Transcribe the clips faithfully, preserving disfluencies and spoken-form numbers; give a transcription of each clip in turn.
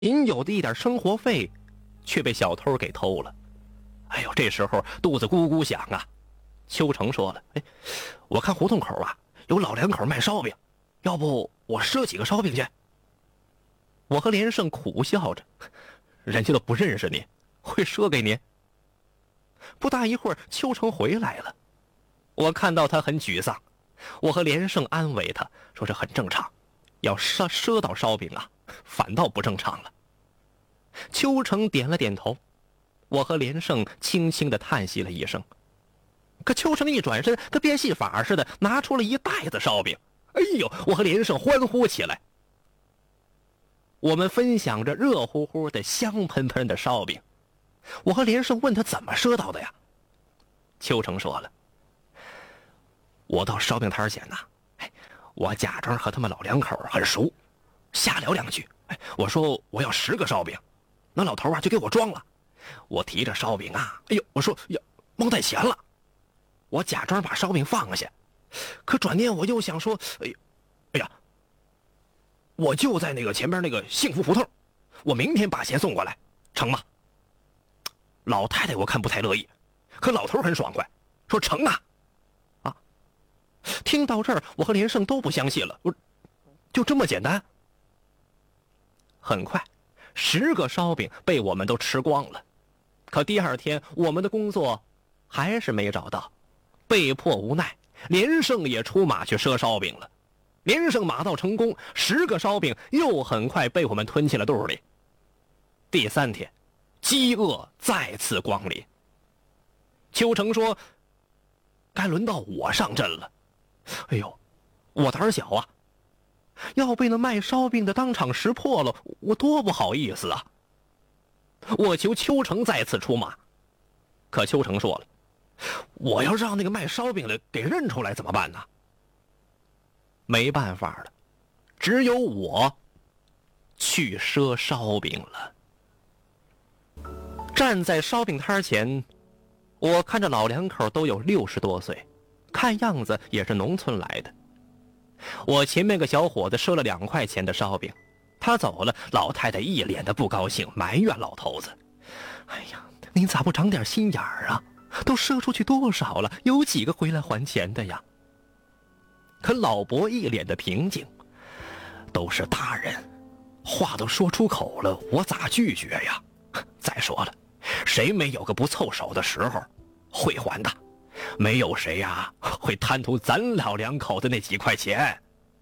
应有的一点生活费却被小偷给偷了。哎呦，这时候肚子咕咕响啊。秋成说了，哎，我看胡同口啊有老两口卖烧饼，要不我赊几个烧饼去。我和连胜苦笑着，人家都不认识你，会赊给你？不大一会儿，秋成回来了，我看到他很沮丧，我和连胜安慰他说这很正常，要赊赊到烧饼啊，反倒不正常了。秋成点了点头，我和连胜轻轻地叹息了一声。可秋成一转身，跟变戏法似的拿出了一袋子烧饼。哎呦，我和连胜欢呼起来。我们分享着热乎乎的香喷喷的烧饼。我和连胜问他怎么赊到的呀？秋成说了，我到烧饼摊前呐，哎，我假装和他们老两口很熟，瞎聊两句。哎，我说我要十个烧饼，那老头啊就给我装了。我提着烧饼啊，哎呦，我说呀，忘带钱了。我假装把烧饼放下，可转念我又想说，哎呀，哎呀，我就在那个前边那个幸福胡同，我明天把钱送过来，成吗？老太太我看不太乐意，可老头很爽快，说成啊。啊，听到这儿，我和连胜都不相信了，我就这么简单？很快，十个烧饼被我们都吃光了。可第二天，我们的工作还是没找到。被迫无奈，连胜也出马去赊烧饼了。连胜马到成功，十个烧饼又很快被我们吞进了肚里。第三天，饥饿再次光临。秋成说：“该轮到我上阵了。”哎呦，我胆小啊！要被那卖烧饼的当场识破了，我多不好意思啊！我求秋成再次出马，可秋成说了，我要让那个卖烧饼的给认出来怎么办呢？没办法了，只有我去赊烧饼了。站在烧饼摊前，我看着老两口都有六十多岁，看样子也是农村来的。我前面个小伙子赊了两块钱的烧饼，他走了，老太太一脸的不高兴，埋怨老头子：“哎呀，您咋不长点心眼儿啊？都赊出去多少了？有几个回来还钱的呀？”可老伯一脸的平静：“都是大人，话都说出口了，我咋拒绝呀？再说了，谁没有个不凑手的时候？会还的，没有谁呀会贪图咱老两口的那几块钱。”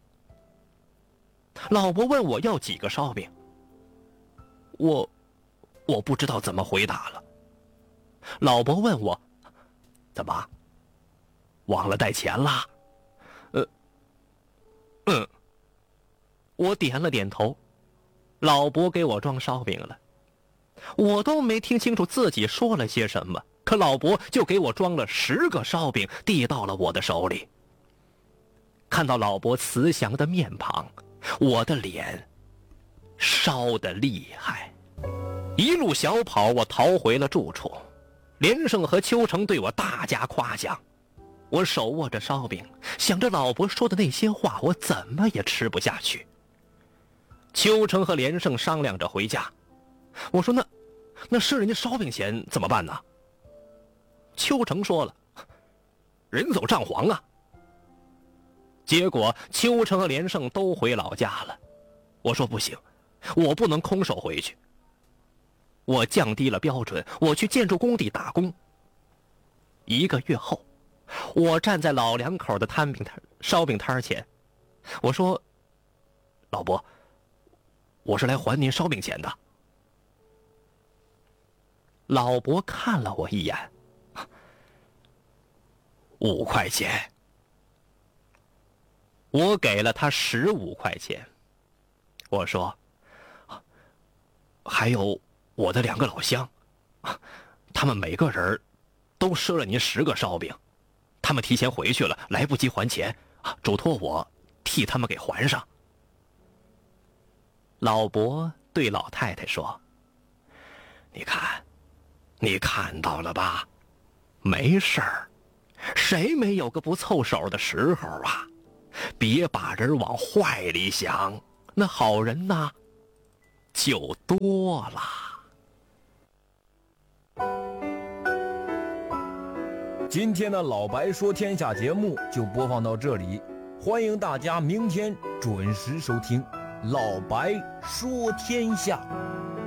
老伯问我要几个烧饼，我我不知道怎么回答了。老伯问我：“怎么忘了带钱啦？”呃嗯，我点了点头。老伯给我装烧饼了，我都没听清楚自己说了些什么，可老伯就给我装了十个烧饼，递到了我的手里。看到老伯慈祥的面庞，我的脸烧得厉害。一路小跑，我逃回了住处。连胜和秋成对我大加夸奖。我手握着烧饼，想着老伯说的那些话，我怎么也吃不下去。秋成和连胜商量着回家。我说：“那那赊人家烧饼钱怎么办呢？”秋成说了：“人走账黄啊。”结果秋成和连胜都回老家了。我说不行，我不能空手回去。我降低了标准，我去建筑工地打工。一个月后，我站在老两口的摊饼摊烧饼摊前，我说：“老伯，我是来还您烧饼钱的。”老伯看了我一眼，五块钱。我给了他十五块钱。我说：“还有我的两个老乡，他们每个人都赊了您十个烧饼，他们提前回去了，来不及还钱，嘱托我替他们给还上。”老伯对老太太说：“你看，你看到了吧？没事儿，谁没有个不凑手的时候啊？别把人往坏里想，那好人呐， 就多了。 今天的老白说天下节目就播放到这里，欢迎大家明天准时收听老白说天下。